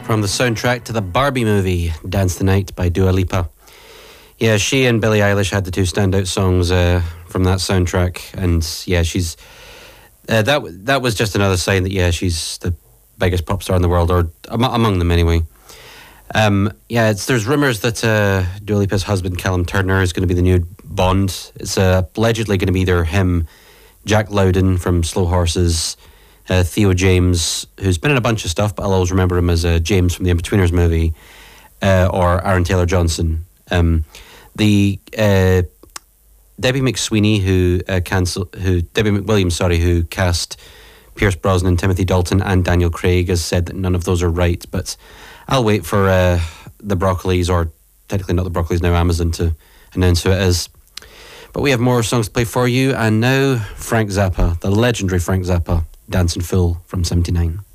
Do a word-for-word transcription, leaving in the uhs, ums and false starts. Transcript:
from the soundtrack to the Barbie movie, Dance the Night by Dua Lipa. Yeah, she and Billie Eilish had the two standout songs uh, from that soundtrack, and yeah, she's uh, that that was just another sign that yeah, she's the biggest pop star in the world, or am- among them anyway. Um, yeah, it's, there's rumours that uh, Dua Lipa's husband Callum Turner is going to be the new Bond. It's uh, allegedly going to be either him, Jack Lowden from Slow Horses, uh, Theo James, who's been in a bunch of stuff, but I'll always remember him as uh, James from the Inbetweeners movie, uh, or Aaron Taylor Johnson. Um, the uh, Debbie McSweeney, who uh, cancel, who Debbie McWilliams, sorry, who cast Pierce Brosnan, Timothy Dalton, and Daniel Craig, has said that none of those are right. But I'll wait for uh, the Broccolis, or technically not the Broccolis now, Amazon, to announce who it is. But we have more songs to play for you, and now Frank Zappa, the legendary Frank Zappa, Dancing Fool from seventy-nine.